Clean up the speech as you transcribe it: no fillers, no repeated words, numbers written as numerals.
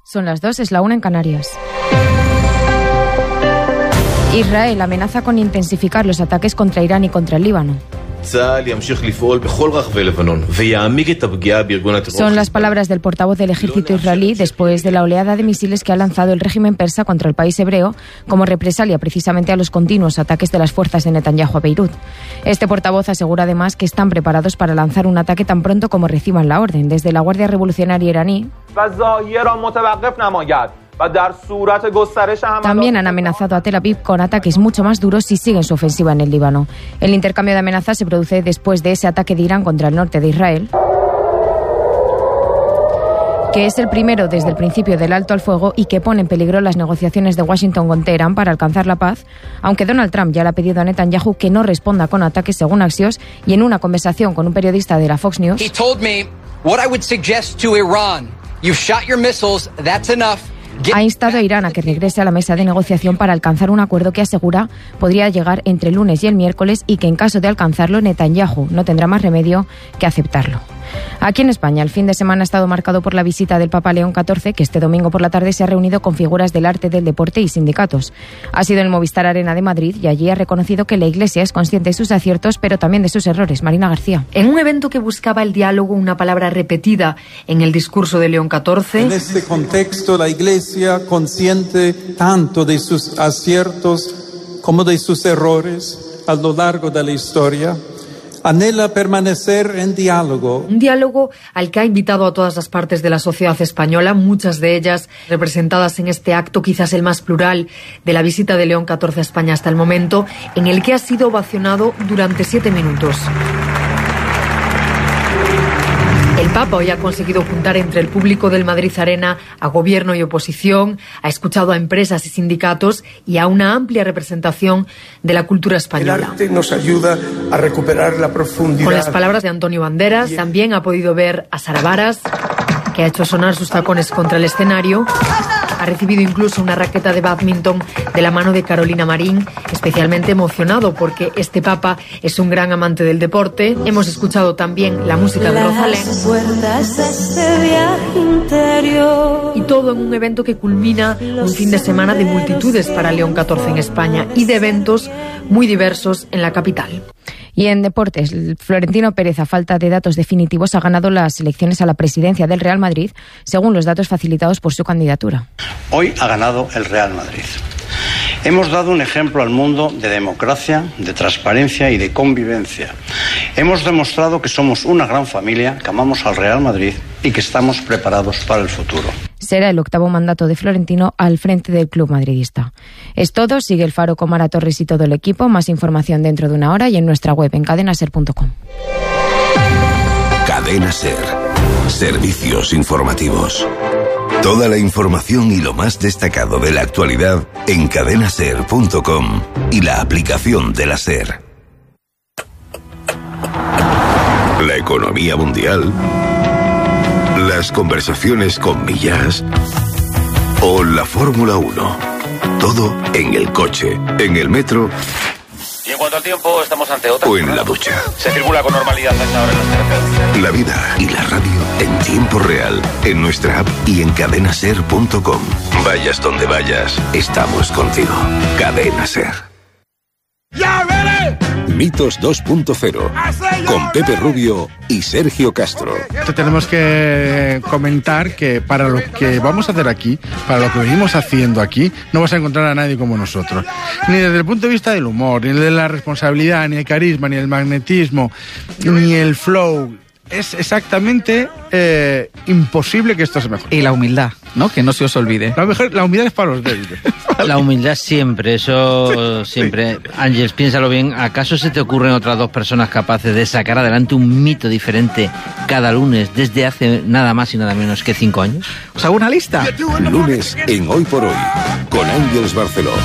Son las 2, es la 1 en Canarias. Israel amenaza con intensificar los ataques contra Irán y contra el Líbano. Son las palabras del portavoz del ejército israelí después de la oleada de misiles que ha lanzado el régimen persa contra el país hebreo como represalia precisamente a los continuos ataques de las fuerzas de Netanyahu a Beirut. Este portavoz asegura además que están preparados para lanzar un ataque tan pronto como reciban la orden. Desde la Guardia Revolucionaria iraní también han amenazado a Tel Aviv con ataques mucho más duros si siguen su ofensiva en el Líbano. El intercambio de amenazas se produce después de ese ataque de Irán contra el norte de Israel, que es el primero desde el principio del alto al fuego y que pone en peligro las negociaciones de Washington con Teherán para alcanzar la paz, aunque Donald Trump ya le ha pedido a Netanyahu que no responda con ataques según Axios, y en una conversación con un periodista de la Fox News, ha instado a Irán a que regrese a la mesa de negociación para alcanzar un acuerdo que asegura podría llegar entre el lunes y el miércoles y que en caso de alcanzarlo Netanyahu no tendrá más remedio que aceptarlo. Aquí en España, el fin de semana ha estado marcado por la visita del Papa León XIV, que este domingo por la tarde se ha reunido con figuras del arte, del deporte y sindicatos. Ha sido en el Movistar Arena de Madrid y allí ha reconocido que la Iglesia es consciente de sus aciertos, pero también de sus errores. Marina García. En un evento que buscaba el diálogo, una palabra repetida en el discurso de León XIV. En este contexto, la Iglesia, consciente tanto de sus aciertos como de sus errores a lo largo de la historia, anhela permanecer en diálogo. Un diálogo al que ha invitado a todas las partes de la sociedad española, muchas de ellas representadas en este acto, quizás el más plural de la visita de León XIV a España hasta el momento, en el que ha sido ovacionado durante 7 minutos. El Papa hoy ha conseguido juntar entre el público del Madrid Arena a gobierno y oposición, ha escuchado a empresas y sindicatos y a una amplia representación de la cultura española. El arte nos ayuda a recuperar la profundidad. Con las palabras de Antonio Banderas, también ha podido ver a Sara Varas, que ha hecho sonar sus tacones contra el escenario. Ha recibido incluso una raqueta de bádminton de la mano de Carolina Marín, especialmente emocionado porque este Papa es un gran amante del deporte. Hemos escuchado también la música de Rosalén. Y todo en un evento que culmina un fin de semana de multitudes para León XIV en España y de eventos muy diversos en la capital. Y en deportes, Florentino Pérez, a falta de datos definitivos, ha ganado las elecciones a la presidencia del Real Madrid, según los datos facilitados por su candidatura. Hoy ha ganado el Real Madrid. Hemos dado un ejemplo al mundo de democracia, de transparencia y de convivencia. Hemos demostrado que somos una gran familia, que amamos al Real Madrid y que estamos preparados para el futuro. Será el 8º mandato de Florentino al frente del club madridista. Es todo, sigue El Faro con Mara Torres y todo el equipo. Más información dentro de una hora y en nuestra web en cadenaser.com. Cadena Ser. Servicios informativos. Toda la información y lo más destacado de la actualidad en cadenaser.com y la aplicación de la SER. La economía mundial, las conversaciones con Millás o la Fórmula 1. Todo en el coche, en el metro. Y en cuanto al tiempo, estamos ante otra. O en la ducha. Se circula con normalidad a esta hora en las carreteras. La vida y la radio en tiempo real, en nuestra app y en cadenaser.com. Vayas donde vayas, estamos contigo. Cadena Ser. ¡Ya veré! Mitos 2.0 con Pepe Rubio y Sergio Castro. Tenemos que comentar que para lo que vamos a hacer aquí, para lo que venimos haciendo aquí, no vas a encontrar a nadie como nosotros. Ni desde el punto de vista del humor, ni de la responsabilidad, ni el carisma, ni el magnetismo, ni el flow. Es exactamente imposible que esto se mejore. Y la humildad, ¿no? Que no se os olvide. La humildad es para los débiles. La humildad siempre, eso siempre. Ángeles, piénsalo bien. ¿Acaso se te ocurren otras 2 personas capaces de sacar adelante un mito diferente cada lunes desde hace nada más y nada menos que 5 años? ¿Os hago una lista? Lunes en Hoy por Hoy, con Ángeles Barceló.